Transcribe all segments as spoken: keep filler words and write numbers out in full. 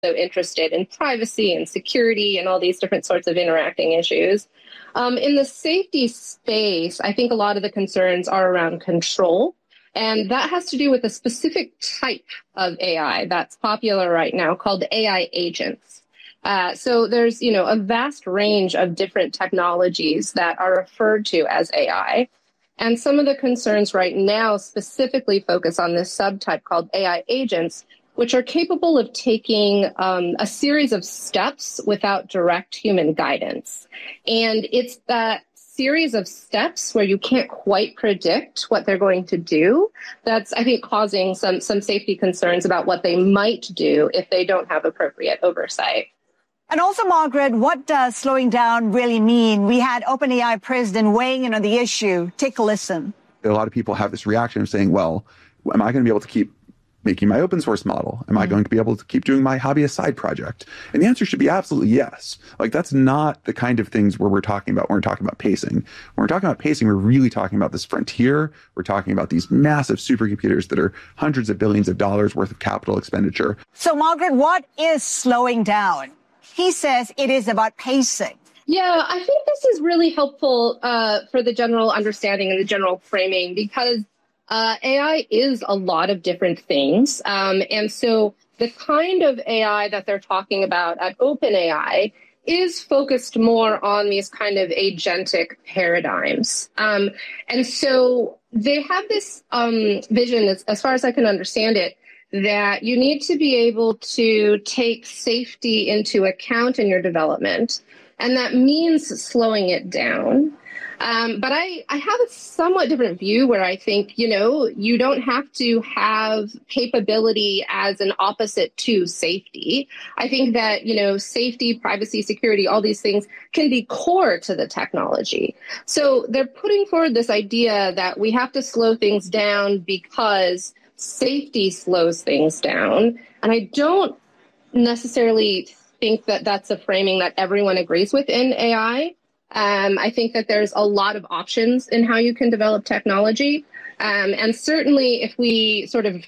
so interested in privacy and security and all these different sorts of interacting issues. Um, in the safety space, I think a lot of the concerns are around control. And that has to do with a specific type of A I that's popular right now called A I agents. Uh, so there's, you know, a vast range of different technologies that are referred to as A I. And some of the concerns right now specifically focus on this subtype called A I agents, which are capable of taking um, a series of steps without direct human guidance. And it's that series of steps where you can't quite predict what they're going to do that's, I think, causing some, some safety concerns about what they might do if they don't have appropriate oversight. And also, Margaret, what does slowing down really mean? We had OpenAI president weighing in on the issue. Take a listen. A lot of people have this reaction of saying, well, am I going to be able to keep making my open source model? Am I going to be able to keep doing my hobbyist side project? And the answer should be absolutely yes. Like, that's not the kind of things where we're talking about when we're talking about pacing. When we're talking about pacing, we're really talking about this frontier. We're talking about these massive supercomputers that are hundreds of billions of dollars worth of capital expenditure. So, Margaret, what is slowing down? He says it is about pacing. Yeah, I think this is really helpful uh, for the general understanding and the general framing, because Uh, A I is a lot of different things. Um, and so the kind of A I that they're talking about at OpenAI is focused more on these kind of agentic paradigms. Um, and so they have this um, vision, as, as far as I can understand it, that you need to be able to take safety into account in your development. And that means slowing it down. Um, but I, I have a somewhat different view where I think, you know, you don't have to have capability as an opposite to safety. I think that, you know, safety, privacy, security, all these things can be core to the technology. So they're putting forward this idea that we have to slow things down because safety slows things down. And I don't necessarily think that that's a framing that everyone agrees with in A I. Um, I think that there's a lot of options in how you can develop technology. Um, and certainly if we sort of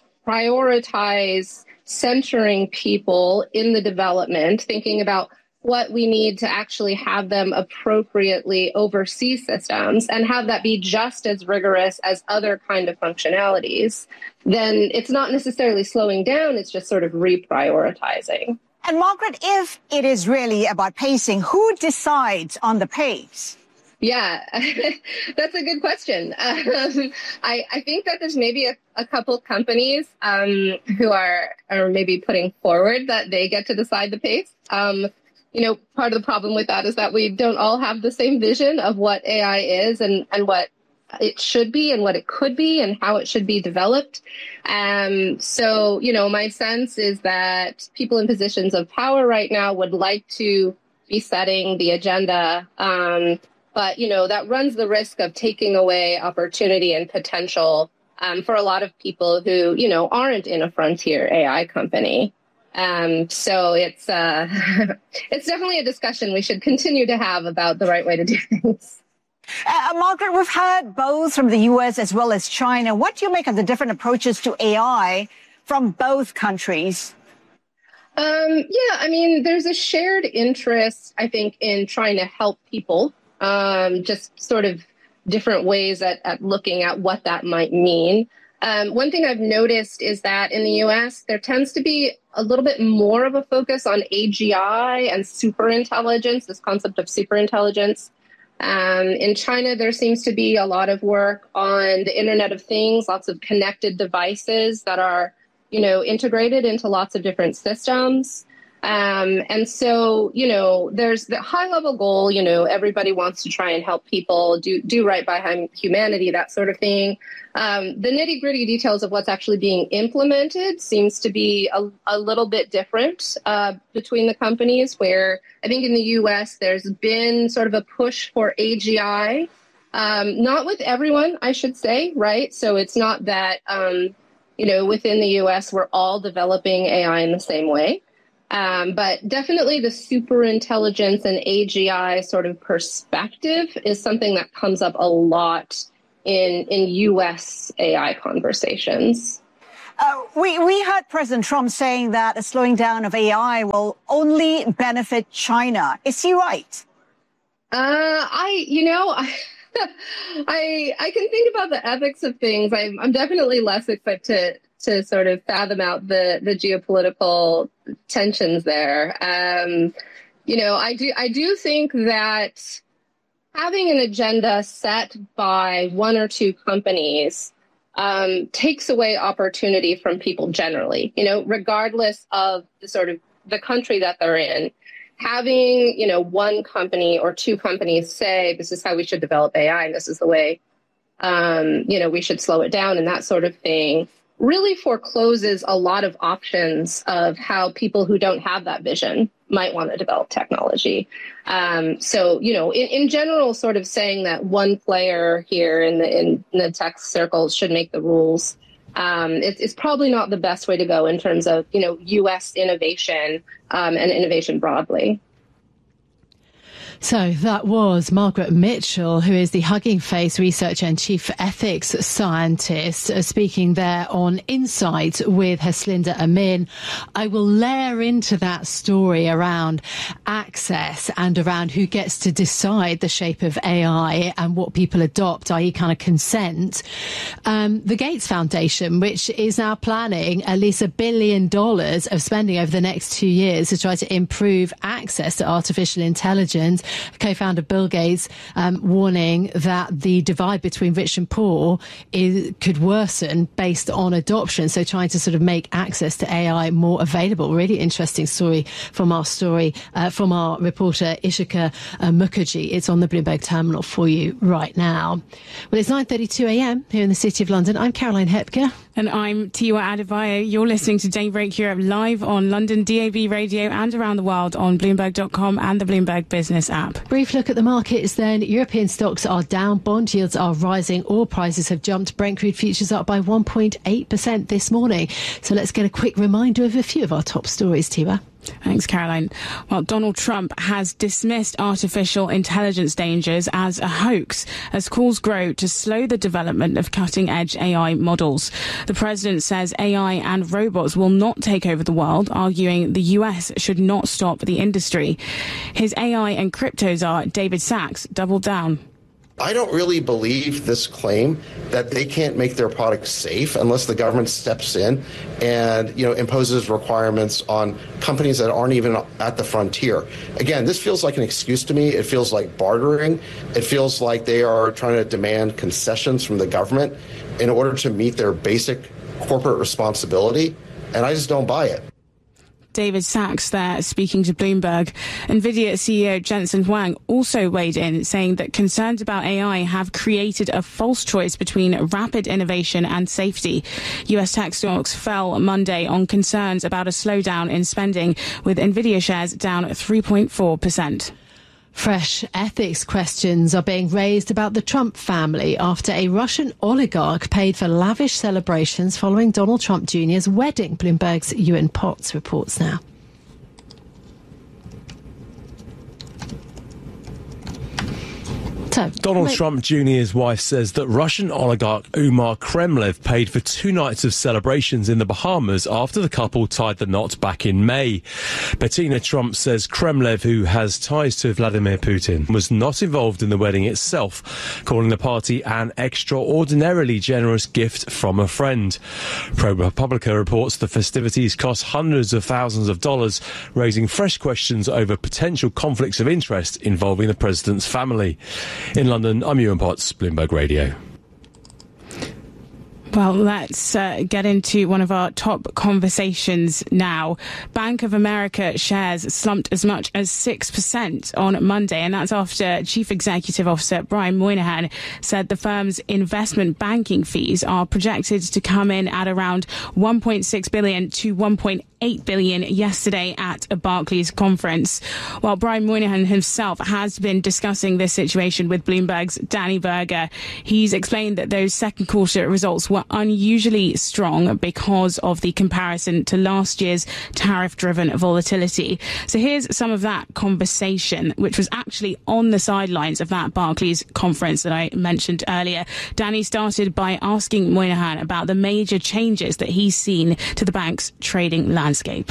prioritize centering people in the development, thinking about what we need to actually have them appropriately oversee systems and have that be just as rigorous as other kind of functionalities, then it's not necessarily slowing down, it's just sort of reprioritizing. And Margaret, if it is really about pacing, who decides on the pace? Yeah, that's a good question. Um, I, I think that there's maybe a, a couple companies um, who are, are maybe putting forward that they get to decide the pace. Um, you know, part of the problem with that is that we don't all have the same vision of what A I is and, and what it should be and what it could be and how it should be developed. Um, so, you know, my sense is that people in positions of power right now would like to be setting the agenda. Um, but, you know, that runs the risk of taking away opportunity and potential um, for a lot of people who, you know, aren't in a frontier A I company. Um, so it's uh, it's definitely a discussion we should continue to have about the right way to do things. Uh, Margaret, we've heard both from the U S as well as China. What do you make of the different approaches to A I from both countries? Um, yeah, I mean, there's a shared interest, I think, in trying to help people, um, just sort of different ways at, at looking at what that might mean. Um, one thing I've noticed is that in the U S, there tends to be a little bit more of a focus on A G I and superintelligence, this concept of superintelligence. Um, in China, there seems to be a lot of work on the Internet of Things, lots of connected devices that are, you know, integrated into lots of different systems. Um, and so, you know, there's the high level goal, you know, everybody wants to try and help people do, do right by humanity, that sort of thing. Um, the nitty gritty details of what's actually being implemented seems to be a, a little bit different uh, between the companies, where I think in the U S there's been sort of a push for A G I, um, not with everyone, I should say, right? So it's not that, um, you know, within the U S we're all developing A I in the same way. Um, but definitely the superintelligence and A G I sort of perspective is something that comes up a lot in, in U S A I conversations. Uh, we, we heard President Trump saying that a slowing down of A I will only benefit China. Is he right? Uh, I, you know, I, I, I can think about the ethics of things. I'm, I'm definitely less equipped to, to sort of fathom out the, the geopolitical tensions there. Um, you know, I do, I do think that having an agenda set by one or two companies um, takes away opportunity from people generally, you know, regardless of the sort of the country that they're in. Having, you know, one company or two companies say, this is how we should develop A I and this is the way, um, you know, we should slow it down and that sort of thing really forecloses a lot of options of how people who don't have that vision might want to develop technology. Um, so, you know, in, in general, sort of saying that one player here in the, in the tech circles should make the rules, um, it, it's probably not the best way to go in terms of, you know, U S innovation um, and innovation broadly. So that was Margaret Mitchell, who is the Hugging Face researcher and chief ethics scientist, uh, speaking there on Insight with Haslinda Amin. I will layer into that story around access and around who gets to decide the shape of A I and what people adopt, that is kind of consent. Um, the Gates Foundation, which is now planning at least a billion dollars of spending over the next two years to try to improve access to artificial intelligence. Co-founder Bill Gates um, warning that the divide between rich and poor is, could worsen based on adoption. So trying to sort of make access to A I more available. Really interesting story from our story, uh, from our reporter Ishika uh, Mukherjee. It's on the Bloomberg terminal for you right now. Well, it's nine thirty-two a m here in the City of London. I'm Caroline Hepker. And I'm Tiwa Adebayo. You're listening to Daybreak Europe live on London D A B radio and around the world on Bloomberg dot com and the Bloomberg Business app. Brief look at the markets then. European stocks are down. Bond yields are rising. Oil prices have jumped. Brent crude futures up by one point eight percent this morning. So let's get a quick reminder of a few of our top stories, Tiwa. Thanks, Caroline. Well, Donald Trump has dismissed artificial intelligence dangers as a hoax as calls grow to slow the development of cutting-edge A I models. The president says A I and robots will not take over the world, arguing the U S should not stop the industry. His A I and crypto czar, David Sacks, doubled down. I don't really believe this claim that they can't make their products safe unless the government steps in and, you know, imposes requirements on companies that aren't even at the frontier. Again, this feels like an excuse to me. It feels like bartering. It feels like they are trying to demand concessions from the government in order to meet their basic corporate responsibility. And I just don't buy it. David Sacks there speaking to Bloomberg. NVIDIA C E O Jensen Huang also weighed in, saying that concerns about A I have created a false choice between rapid innovation and safety. U S tech stocks fell Monday on concerns about a slowdown in spending, with NVIDIA shares down three point four percent. Fresh ethics questions are being raised about the Trump family after a Russian oligarch paid for lavish celebrations following Donald Trump Junior's wedding. Bloomberg's Ewan Potts reports now. So, Donald wait. Trump Junior's wife says that Russian oligarch Umar Kremlev paid for two nights of celebrations in the Bahamas after the couple tied the knot back in May. Bettina Trump says Kremlev, who has ties to Vladimir Putin, was not involved in the wedding itself, calling the party an extraordinarily generous gift from a friend. ProPublica reports the festivities cost hundreds of thousands of dollars, raising fresh questions over potential conflicts of interest involving the president's family. In London, I'm Ewan Potts, Bloomberg Radio. Well, let's uh, get into one of our top conversations now. Bank of America shares slumped as much as six percent on Monday, and that's after Chief Executive Officer Brian Moynihan said the firm's investment banking fees are projected to come in at around one point six billion dollars to one point eight billion dollars yesterday at a Barclays conference. While Brian Moynihan himself has been discussing this situation with Bloomberg's Danny Berger, he's explained that those second quarter results were unusually strong because of the comparison to last year's tariff-driven volatility. So here's some of that conversation, which was actually on the sidelines of that Barclays conference that I mentioned earlier. Danny started by asking Moynihan about the major changes that he's seen to the bank's trading landscape.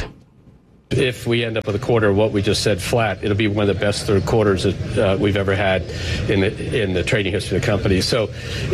If we end up with a quarter, what we just said, flat, it'll be one of the best third quarters that uh, we've ever had in the in the trading history of the company. So,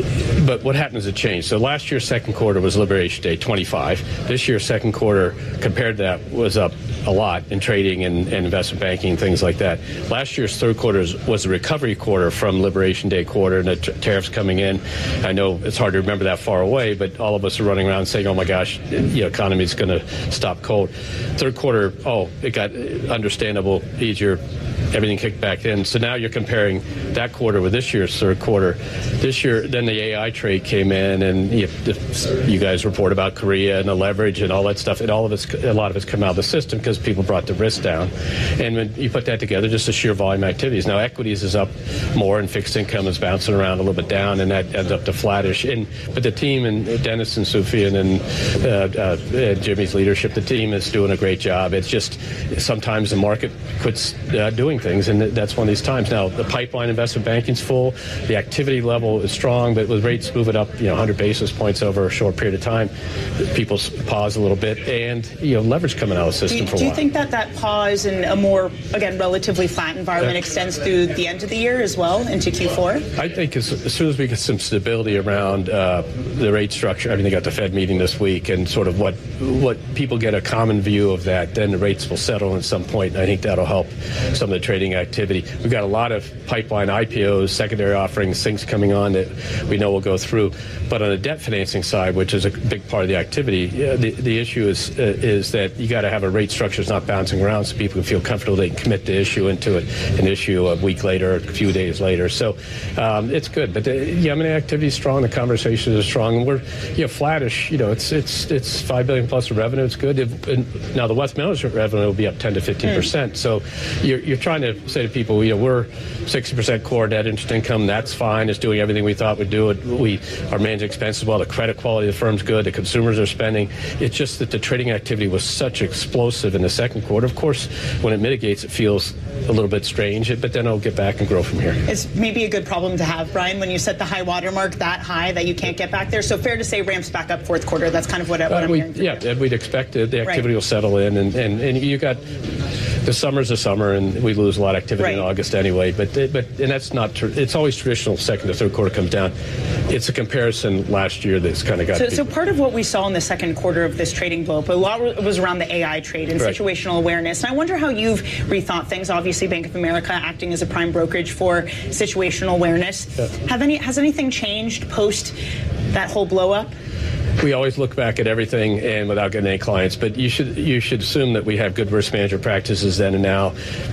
but what happened is it changed. So last year's second quarter was Liberation Day, twenty-five. This year's second quarter, compared to that, was up a lot in trading and, and investment banking and things like that. Last year's third quarter was a recovery quarter from Liberation Day quarter and the t- tariffs coming in. I know it's hard to remember that far away, but all of us are running around saying, oh my gosh, the economy is going to stop cold. Third quarter, oh, it got understandable, easier, everything kicked back in. So now you're comparing that quarter with this year's third quarter. This year, then the A I trade came in, and you, you guys report about Korea and the leverage and all that stuff, and all of it's, a lot of it's come out of the system because people brought the risk down. And when you put that together, just the sheer volume activities. Now equities is up more, and fixed income is bouncing around a little bit down, and that ends up to flattish. And but the team, and Dennis and Sufyan and uh, uh, and Jimmy's leadership, the team is doing a great job. It's just sometimes the market quits uh, doing thing, and that's one of these times. Now, the pipeline investment banking's full. The activity level is strong, but with rates moving up, you know, one hundred basis points over a short period of time, people pause a little bit, and, you know, leverage coming out of the system do, for a while. Do you think that that pause in a more, again, relatively flat environment uh, extends through the end of the year as well, into Q four? I think as, as soon as we get some stability around uh, the rate structure, I mean, they got the Fed meeting this week, and sort of what, what people get a common view of that, then the rates will settle at some point, and I think that'll help some of the trading activity. We've got a lot of pipeline I P Os, secondary offerings, things coming on that we know will go through. But on the debt financing side, which is a big part of the activity, yeah, the, the issue is uh, is that you got to have a rate structure that's not bouncing around so people can feel comfortable they can commit to issue into it, an issue a week later, a few days later. So um, it's good. But the, yeah, I mean, the activity is strong, the conversations are strong, and we're you know, flattish. You know, it's it's it's five billion dollars plus of revenue. It's good. If, and now the wealth management revenue will be up ten to fifteen percent. Mm. So you're, you're trying to say to people, you know, we're sixty percent core net interest income. That's fine. It's doing everything we thought we'd do. It. We are managing expenses well. The credit quality of the firm's good. The consumers are spending. It's just that the trading activity was such explosive in the second quarter. Of course, when it mitigates, it feels a little bit strange, but then it'll get back and grow from here. It's maybe a good problem to have, Brian, when you set the high water mark that high that you can't get back there. So fair to say ramps back up fourth quarter. That's kind of what, what I'm uh, we, hearing. Yeah, you. We'd expect it. The activity right. will settle in, and, and, and you got the summer's a summer, and we lose a lot of activity right. in August anyway. But but and that's not. Tr- it's always traditional. Second to third quarter comes down. It's a comparison last year that's kind of got. So, to so part of what we saw in the second quarter of this trading blow-up, a lot was around the A I trade and Correct. situational awareness. And I wonder how you've rethought things. Obviously, Bank of America acting as a prime brokerage for situational awareness. Yeah. Have any has anything changed post that whole blow-up? We always look back at everything and without getting any clients, but you should you should assume that we have good risk management practices then and now.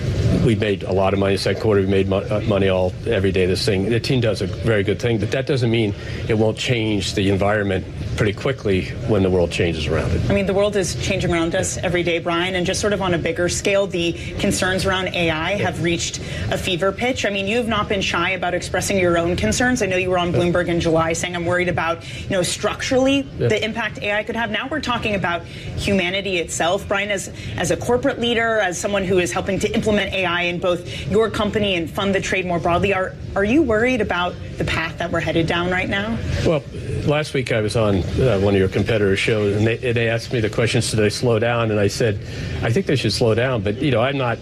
We made a lot of money second quarter. We made mo- money all every day. This thing, the team does a very good thing, but that doesn't mean it won't change the environment pretty quickly when the world changes around it. I mean, the world is changing around us every day, Brian, and just sort of on a bigger scale, the concerns around A I have reached a fever pitch. I mean, you've not been shy about expressing your own concerns. I know you were on Bloomberg in July saying, I'm worried about, you know, structurally yeah. the impact A I could have. Now we're talking about humanity itself. Brian, as, as a corporate leader, as someone who is helping to implement A I in both your company and fund the trade more broadly, are, are you worried about the path that we're headed down right now? Well, last week I was on uh, one of your competitors' shows, and they, and they asked me the question, should they slow down? And I said, I think they should slow down, but, you know, I'm not...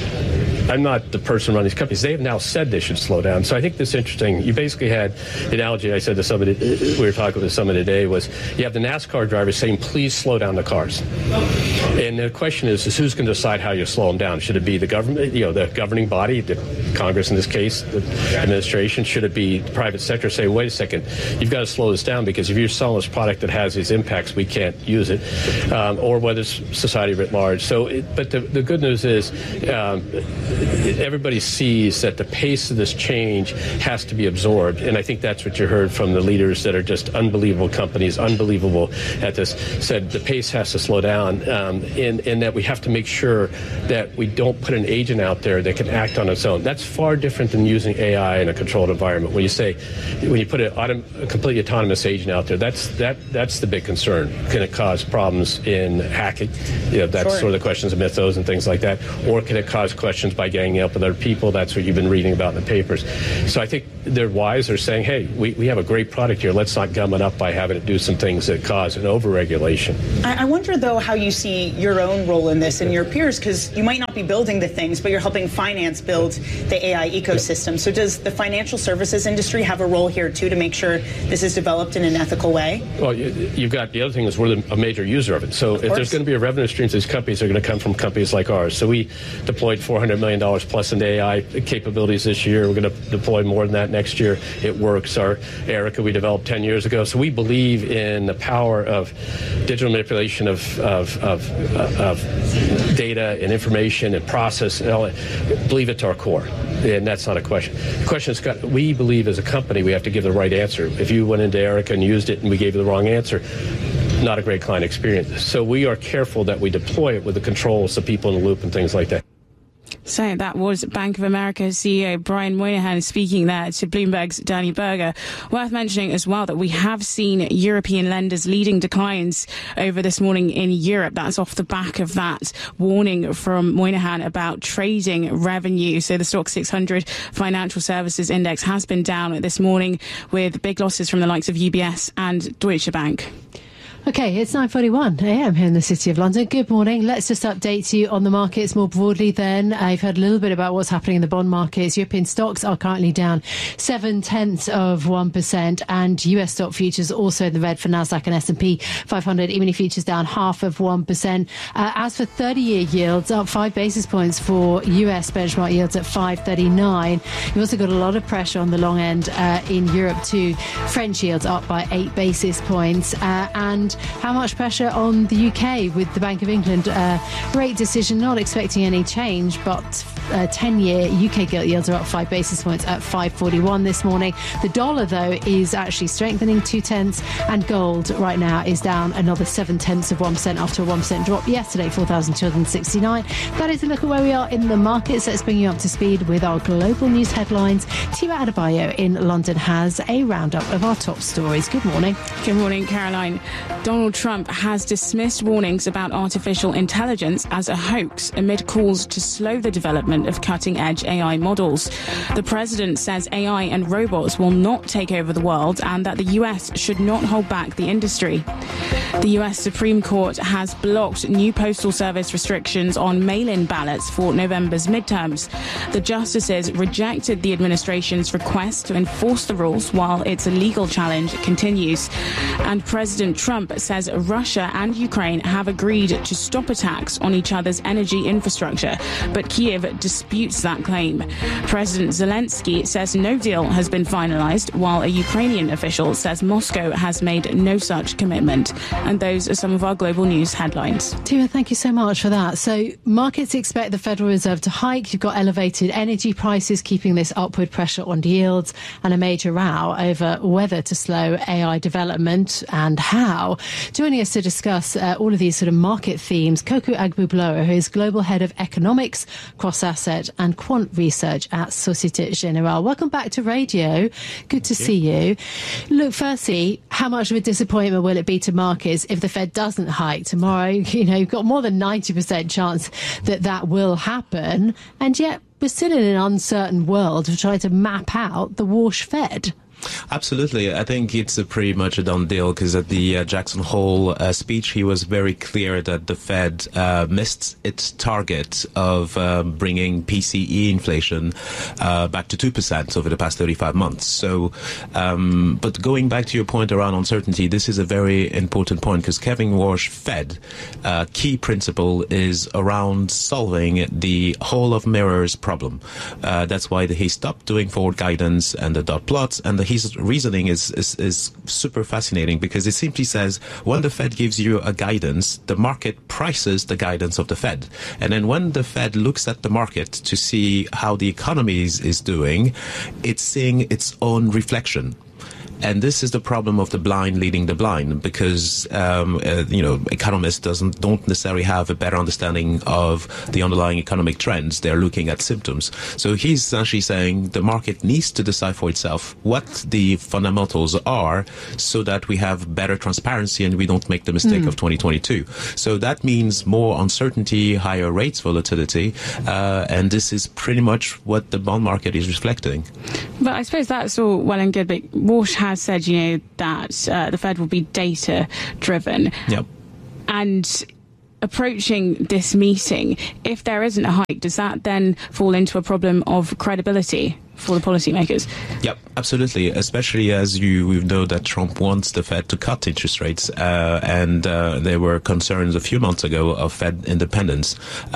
I'm not the person running these companies. They have now said they should slow down. So I think this is interesting. You basically had the analogy I said to somebody, we were talking with somebody today, was you have the NASCAR drivers saying, please slow down the cars. And the question is, is who's going to decide how you slow them down? Should it be the government, you know, the governing body, the Congress in this case, the administration? Should it be the private sector? Say, wait a second, you've got to slow this down because if you're selling this product that has these impacts, we can't use it. Um, or whether it's society writ large. So, it, but the, the good news is, um, everybody sees that the pace of this change has to be absorbed. And I think that's what you heard from the leaders that are just unbelievable companies, unbelievable at this, said the pace has to slow down, um, and, and that we have to make sure that we don't put an agent out there that can act on its own. That's far different than using A I in a controlled environment. When you say, when you put an autom- a completely autonomous agent out there, that's that that's the big concern. Can it cause problems in hacking? You know, that's sure. sort of the questions of mythos and things like that. Or can it cause questions by ganging up with other people? That's what you've been reading about in the papers. So I think they're wise. They're saying, hey, we, we have a great product here. Let's not gum it up by having it do some things that cause an overregulation. I, I wonder, though, how you see your own role in this and your peers, because you might not be building the things, but you're helping finance build the A I ecosystem. So does the financial services industry have a role here, too, to make sure this is developed in an ethical way? Well, you've got the other thing is we're a major user of it. So of if course. there's going to be a revenue stream to these companies, they're going to come from companies like ours. So we deployed four hundred million dollars plus into A I capabilities this year. We're going to deploy more than that next year. It works. Our Erica we developed ten years ago. So we believe in the power of digital manipulation of of, of, of data and information and process. And all that. Believe it to our core. And that's not a question. The question is, Scott, we believe as a company we have to give the right answer. If you went into Erica and used it and we gave you the wrong answer, not a great client experience. So we are careful that we deploy it with the controls, the people in the loop and things like that. So that was Bank of America C E O Brian Moynihan speaking there to Bloomberg's Danny Berger. Worth mentioning as well that we have seen European lenders leading declines over this morning in Europe. That's off the back of that warning from Moynihan about trading revenue. So the Stoxx six hundred Financial Services Index has been down this morning with big losses from the likes of U B S and Deutsche Bank. Okay, it's nine forty-one a m here in the City of London. Good morning. Let's just update you on the markets more broadly then. I've heard a little bit about what's happening in the bond markets. European stocks are currently down seven-tenths of one percent, and U S stock futures also in the red for Nasdaq and S and P five hundred. E-mini futures down half of one percent. Uh, as for thirty-year yields, up five basis points for U S benchmark yields at five thirty-nine. You've also got a lot of pressure on the long end uh, in Europe too. French yields up by eight basis points. Uh, and how much pressure on the U K with the Bank of England uh, rate decision, not expecting any change, but uh, ten-year U K gilt yields are up five basis points at five forty-one this morning. The dollar, though, is actually strengthening two-tenths, and gold right now is down another seven-tenths of one percent after a one percent drop yesterday, four thousand two hundred sixty-nine. That is a look at where we are in the markets. Let's bring you up to speed with our global news headlines. Tima Adebayo in London has a roundup of our top stories. Good morning. Good morning, Caroline. Donald Trump has dismissed warnings about artificial intelligence as a hoax amid calls to slow the development of cutting-edge A I models. The president says A I and robots will not take over the world and that the U S should not hold back the industry. The U S Supreme Court has blocked new postal service restrictions on mail-in ballots for November's midterms. The justices rejected the administration's request to enforce the rules while its legal challenge continues. And President Trump says Russia and Ukraine have agreed to stop attacks on each other's energy infrastructure, but Kiev disputes that claim. President Zelensky says no deal has been finalized, while a Ukrainian official says Moscow has made no such commitment. And those are some of our global news headlines. Tima, thank you so much for that. So markets expect the Federal Reserve to hike. You've got elevated energy prices keeping this upward pressure on yields, and a major row over whether to slow A I development and how. Joining us to discuss uh, all of these sort of market themes, Koko Agboogblower, who is Global Head of Economics, Cross-Asset and Quant Research at Societe Generale. Welcome back to radio. Good to see you. Look, firstly, how much of a disappointment will it be to markets if the Fed doesn't hike tomorrow? You know, you've got more than ninety percent chance that that will happen, and yet we're still in an uncertain world of trying to map out the wash Fed. Absolutely. I think it's a pretty much a done deal because at the uh, Jackson Hole uh, speech, he was very clear that the Fed uh, missed its target of uh, bringing P C E inflation uh, back to two percent over the past thirty-five months. So, um, but going back to your point around uncertainty, this is a very important point because Kevin Warsh Fed uh, key principle is around solving the Hall of Mirrors problem. Uh, that's why the, he stopped doing forward guidance and the dot plots, and the his reasoning is, is, is super fascinating because it simply says when the Fed gives you a guidance, the market prices the guidance of the Fed. And then when the Fed looks at the market to see how the economy is, is doing, it's seeing its own reflection. And this is the problem of the blind leading the blind, because um, uh, you know economists doesn't don't necessarily have a better understanding of the underlying economic trends. They're looking at symptoms. So he's essentially saying the market needs to decide for itself what the fundamentals are, so that we have better transparency and we don't make the mistake mm. of twenty twenty-two. So that means more uncertainty, higher rates volatility, uh, and this is pretty much what the bond market is reflecting. But I suppose that's all well and good. But Walsh has said, you know, that uh, the Fed will be data-driven. Yep. And approaching this meeting, if there isn't a hike, does that then fall into a problem of credibility for the policymakers? Yep, absolutely. Especially as you we know that Trump wants the Fed to cut interest rates, uh, and uh, there were concerns a few months ago of Fed independence.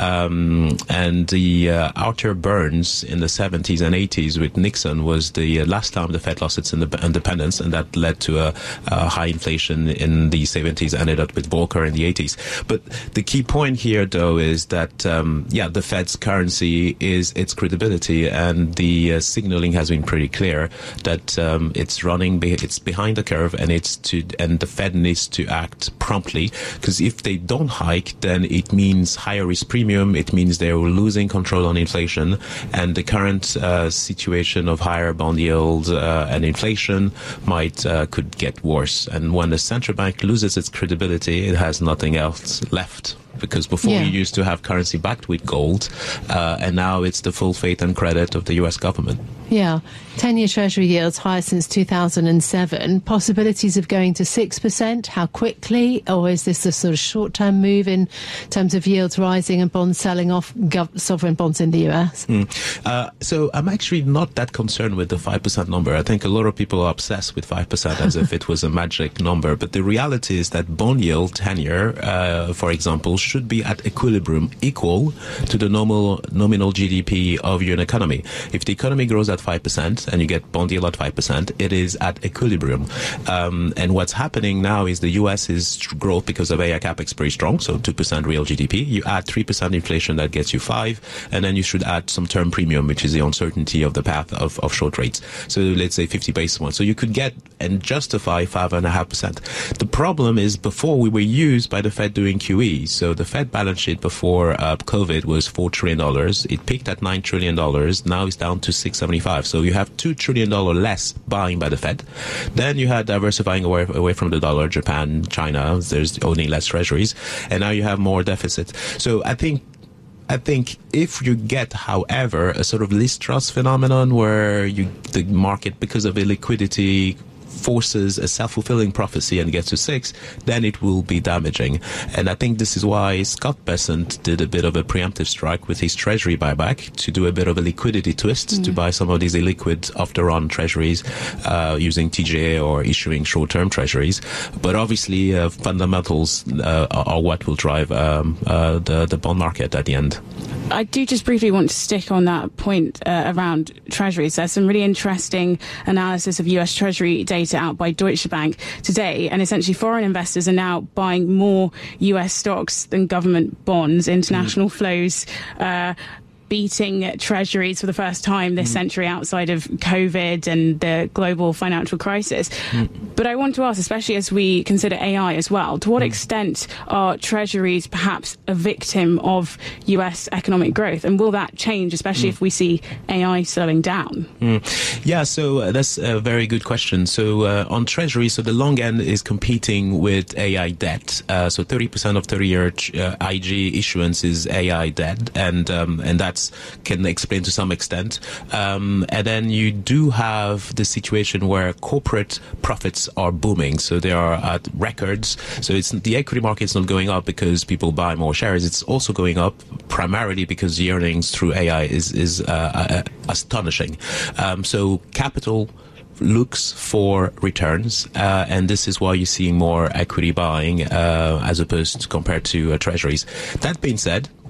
Um, and the uh, Arthur Burns in the seventies and eighties with Nixon was the last time the Fed lost its independence, and that led to a, a high inflation in the seventies, ended up with Volcker in the eighties. But the key point here, though, is that um, yeah, the Fed's currency is its credibility, and the uh, signaling has been pretty clear that um, it's running, be- it's behind the curve, and it's to, and the Fed needs to act promptly, because if they don't hike, then it means higher risk premium. It means they're losing control on inflation, and the current uh, situation of higher bond yields uh, and inflation might uh, could get worse. And when the central bank loses its credibility, it has nothing else left. Because before yeah. you used to have currency backed with gold, uh, and now it's the full faith and credit of the U S government. Yeah. ten-year Treasury yields higher since two thousand seven. Possibilities of going to six percent. How quickly? Or is this a sort of short-term move in terms of yields rising and bonds selling off, gov- sovereign bonds in the U S? Mm. Uh, so I'm actually not that concerned with the five percent number. I think a lot of people are obsessed with five percent as if it was a magic number. But the reality is that bond yield ten-year, uh, for example, should be at equilibrium, equal to the normal nominal G D P of your economy. If the economy grows at five percent and you get bond yield at five percent, it is at equilibrium. Um, and what's happening now is the U S's growth, because of A I capex, pretty strong, so two percent real G D P. You add three percent inflation, that gets you five, and then you should add some term premium, which is the uncertainty of the path of, of short rates. So let's say fifty basis points. So you could get and justify five point five percent. The problem is before we were used by the Fed doing Q E. So the Fed balance sheet before uh, COVID was four trillion dollars. It peaked at nine trillion dollars. Now it's down to six seventy-five. So you have two trillion dollars less buying by the Fed. Then you had diversifying away, away from the dollar, Japan, China. There's owning less treasuries. And now you have more deficit. So I think I think if you get, however, a sort of Liz Truss phenomenon where you the market, because of illiquidity, forces a self-fulfilling prophecy and gets to six, then it will be damaging. And I think this is why Scott Bessent did a bit of a preemptive strike with his treasury buyback to do a bit of a liquidity twist mm. to buy some of these illiquid off-the-run treasuries uh, using T J A or issuing short-term treasuries. But obviously, uh, fundamentals uh, are what will drive um, uh, the, the bond market at the end. I do just briefly want to stick on that point uh, around treasuries. There's some really interesting analysis of U S Treasury data out by Deutsche Bank today, and essentially foreign investors are now buying more U S stocks than government bonds. International mm. flows uh beating treasuries for the first time this mm. century outside of COVID and the global financial crisis. Mm. But I want to ask, especially as we consider A I as well, to what mm. extent are treasuries perhaps a victim of U S economic growth? And will that change, especially mm. if we see A I slowing down? Mm. Yeah, so uh, that's a very good question. So uh, on treasury, so the long end is competing with A I debt. Uh, so thirty percent of thirty-year uh, I G issuance is A I debt, and um, and that's can explain to some extent. Um, and then you do have the situation where corporate profits are booming. So they are at records. So it's the equity market's not going up because people buy more shares. It's also going up primarily because the earnings through A I is, is uh, uh, astonishing. Um, so capital looks for returns, uh, and this is why you're seeing more equity buying uh, as opposed to compared to uh, treasuries. That being said,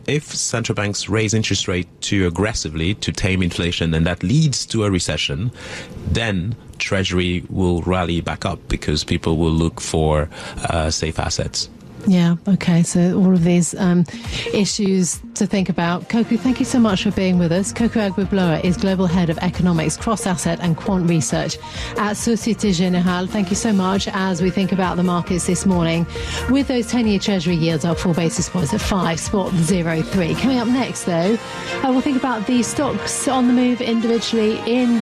if central banks raise interest rate too aggressively to tame inflation and that leads to a recession, then Treasury will rally back up because people will look for uh, safe assets. Yeah, okay, so all of these um, issues to think about. Coco, thank you so much for being with us. Coco Agboola is Global Head of Economics, Cross-Asset and Quant Research at Societe Generale. Thank you so much as we think about the markets this morning. With those ten-year Treasury yields up four basis points at five spot zero three. Coming up next, though, uh, we'll think about the stocks on the move individually in